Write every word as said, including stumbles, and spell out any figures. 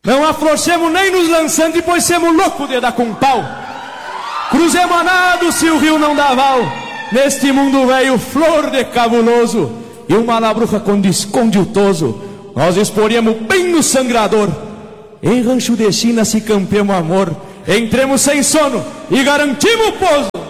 Não afrouxemos nem nos lançando, pois semos loucos de dar com pau. Cruzemos a nado se o rio não dá val. Neste mundo velho, flor de cabuloso, e uma labrufa quando esconde o toso, nós exporíamos bem no sangrador. Em rancho de China se campeamos amor, entremos sem sono e garantimos o pouso.